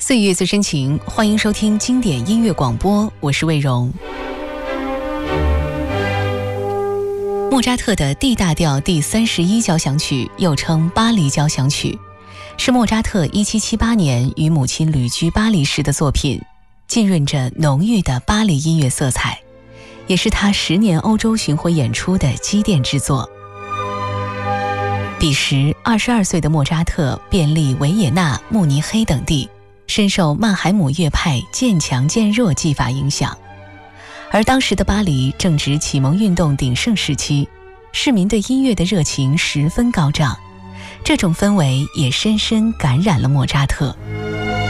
岁月最深情，欢迎收听经典音乐广播，我是魏荣。莫扎特的 D 大调第31交响曲，又称巴黎交响曲，是莫扎特1778年与母亲旅居巴黎时的作品，浸润着浓郁的巴黎音乐色彩，也是他10年欧洲巡回演出的积淀之作。彼时22岁的莫扎特遍历维也纳、慕尼黑等地，深受曼海姆乐派渐强渐弱技法影响，而当时的巴黎正值启蒙运动鼎盛时期，市民对音乐的热情十分高涨，这种氛围也深深感染了莫扎特。